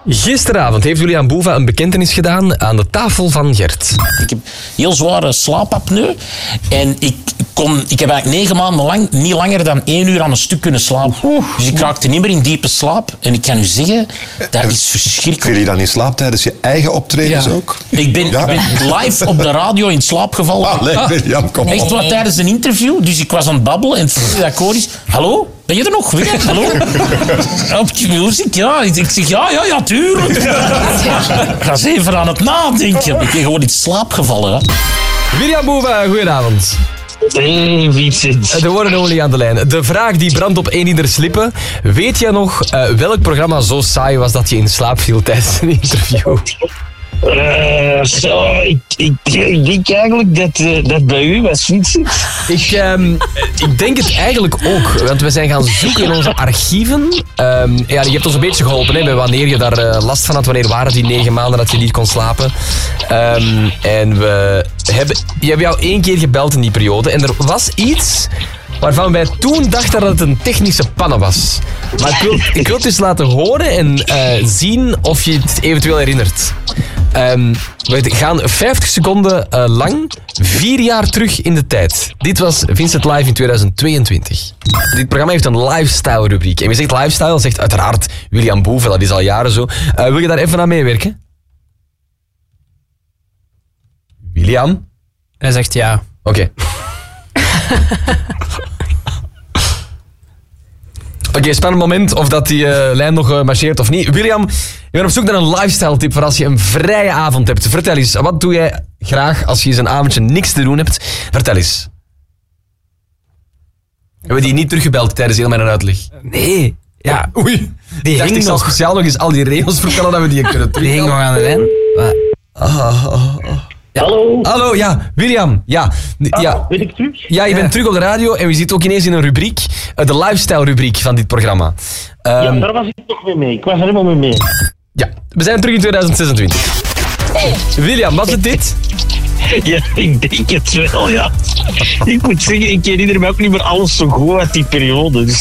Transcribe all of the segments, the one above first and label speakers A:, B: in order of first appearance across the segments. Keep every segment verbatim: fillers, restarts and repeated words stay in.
A: Gisteravond heeft William Boeva een bekentenis gedaan aan de tafel van Gert.
B: Ik heb heel zware slaapapneu en ik, kon, ik heb eigenlijk negen maanden lang niet langer dan één uur aan een stuk kunnen slapen. Dus ik raakte niet meer in diepe slaap. En ik kan u zeggen, dat is verschrikkelijk.
C: Viel je dan in slaap tijdens je eigen optredens
B: Ja.
C: ook?
B: Ik ben,
C: Ja.
B: ik ben live op de radio in slaap gevallen.
C: Ah, nee, William, kom
B: Echt
C: op.
B: wat tijdens een interview. Dus ik was aan het babbelen en het dat ik hoor is... Hallo? Ben je er nog? Weer? Hallo? Op muziek, ja. Ik zeg, ja, ja, ja, tuurlijk. Ik ga eens even aan het nadenken. Ik ben gewoon in slaap gevallen. Hè.
A: William Boeva, goedenavond.
D: Hey Vincent.
A: De one and only aan de lijn. De vraag die brandt op één ieders lippen. Weet jij nog uh, welk programma zo saai was dat je in slaap viel tijdens een interview?
D: Uh, zo, ik, ik, ik denk eigenlijk dat uh, dat bij u was, Vincent.
A: Ik, um, ik denk het eigenlijk ook, want we zijn gaan zoeken in onze archieven. Um, ja, je hebt ons een beetje geholpen hè, bij wanneer je daar uh, last van had, wanneer waren die negen maanden dat je niet kon slapen. Um, en we hebben, je hebt jou één keer gebeld in die periode en er was iets waarvan wij toen dachten dat het een technische panne was. Maar ik wil, ik wil het eens laten horen en uh, zien of je het eventueel herinnert. Um, we gaan vijftig seconden uh, lang vier jaar terug in de tijd. Dit was Vincent Live in tweeduizend tweeëntwintig. Dit programma heeft een lifestyle rubriek. En wie zegt lifestyle, zegt uiteraard William Boeva, dat is al jaren zo. Uh, wil je daar even aan meewerken? William?
E: Hij zegt ja.
A: Oké. Okay. Oké, okay, spannend moment of dat die uh, lijn nog uh, marcheert of niet. William, je bent op zoek naar een lifestyle tip voor als je een vrije avond hebt. Vertel eens, wat doe jij graag als je eens een avondje niks te doen hebt? Vertel eens. Hebben we die niet teruggebeld tijdens heel mijn uitleg?
E: Nee. Ja.
A: Oei. Die ik dacht, ik zal nog speciaal nog eens al die regels vertellen dat we die kunnen
E: Die hing
A: terughalen.
E: nog aan de lijn.
A: Ah, ah, ah. Ja.
D: Hallo.
A: Hallo, ja, William. Ja,
D: Ah,
A: ja.
D: ben ik terug?
A: Ja, je bent terug op de radio en we zitten ook ineens in een rubriek, uh, de lifestyle-rubriek van dit programma. Um,
D: Ja, daar was ik toch mee mee. Ik was er helemaal mee mee.
A: ja, we zijn terug in tweeduizend zesentwintig. William, wat is dit?
D: Ja, ik denk het wel, ja. Ik moet zeggen, ik herinner me ook niet meer alles zo goed uit die periode. Dus.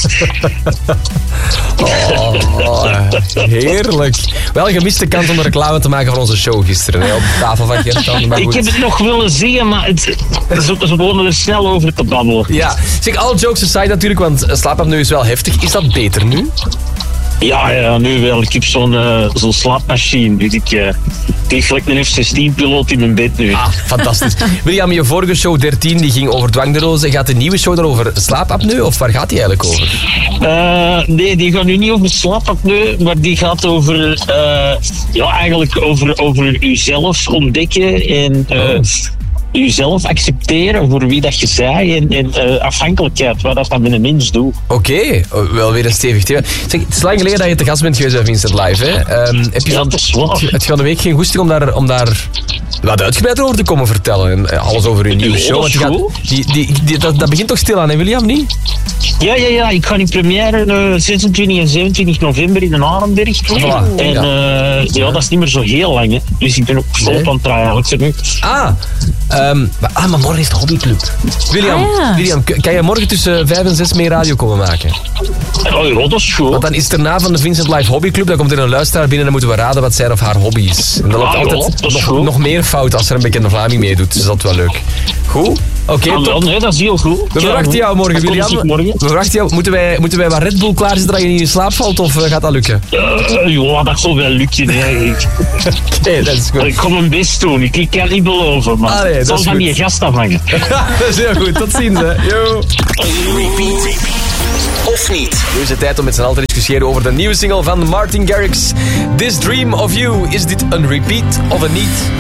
A: Oh, heerlijk. Wel gemiste kans om reclame te maken voor onze show gisteren, hè, op de tafel van Gert. Maar
D: Ik
A: goed.
D: heb het nog willen zeggen, maar het, ze, ze begonnen er snel over te babbelen.
A: Ja, zeg, all jokes aside natuurlijk, want slaapapneu is wel heftig. Is dat beter nu?
D: Ja, ja, nu wel. Ik heb zo'n uh, zo'n slaapmachine. Dus ik uh, kreeg gelijk een F zestien-piloot in mijn bed nu.
A: Ah, fantastisch. William, je vorige show dertien die ging over dwangneurose. Gaat de nieuwe show dan over slaapapneu of waar gaat die eigenlijk over?
D: Uh, nee, die gaat nu niet over slaapapneu, maar die gaat over, uh, ja, eigenlijk over, over uzelf ontdekken en uh,
A: Oh.
D: uzelf accepteren voor wie dat je zei en, en uh, afhankelijkheid, wat dat dan met een mens doet.
A: Oké, okay. oh, wel weer een stevig thema. Zeg, het is lang geleden dat je te gast bent geweest bij Vincent Live. Hè? Um, heb je
D: Ja,
A: van,
D: dat is waar.
A: het van de week geen goesting om daar, om daar wat uitgebreider over te komen vertellen? En uh, alles over je nieuwe
D: Ja,
A: show.
D: dat is
A: Want je
D: goed.
A: gaat, die, die, die, dat, dat begint toch stil aan, hè William, niet?
D: Ja, ja, ja. Ik ga in première uh, zesentwintig en zevenentwintig november in de Arenberg.
A: Voilà.
D: En
A: Ja.
D: uh, ja, dat is niet meer zo heel lang. Hè. Dus ik ben ook vol
A: Nee.
D: aan het draaien. Ik zeg nu,
A: Ah, um, maar, ah, maar morgen is de hobbyclub. William,
F: Ah, ja.
A: William, k- kan je morgen tussen vijf en zes mee radio komen maken?
D: oh, ja, dat is goed.
A: Want dan is het erna van de Vincent Live Hobbyclub, dan komt er een luisteraar binnen en dan moeten we raden wat zijn of haar hobby is. En dan loopt
D: Ah, ja,
A: altijd
D: dat is
A: nog,
D: goed.
A: nog meer fout als er een bekende Vlaming meedoet. Dus dat is wel leuk. Goed? Oké,
D: Ah,
A: top.
D: wel, nee, dat is heel goed.
A: We verwachten jou morgen,
D: Dan kom
A: William.
D: ik morgen.
A: We verwachten jou. Moeten wij, moeten wij wat Red Bull klaarzetten dat je niet in slaap valt of uh, gaat dat lukken?
D: Uh, ja, dat zal wel lukken. Hè. Ik,
A: Oké, dat is goed.
D: ik kom mijn best doen. Ik, ik kan het niet beloven, maar
A: Allee, dat
D: het zal
A: is
D: van
A: goed.
D: je gast afhangen.
A: Dat is heel goed. Tot ziens, hè. Yo.
B: Repeat. Of niet?
A: Nu is het tijd om met z'n allen te discussiëren over de nieuwe single van Martin Garrix. This Dream of You. Is dit een repeat of een niet?